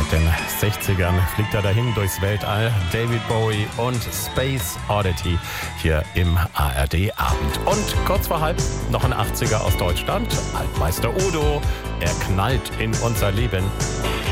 den 60ern fliegt er dahin durchs Weltall. David Bowie und Space Oddity hier im ARD Abend. Und kurz vor halb noch ein 80er aus Deutschland. Altmeister Udo, er knallt in unser Leben.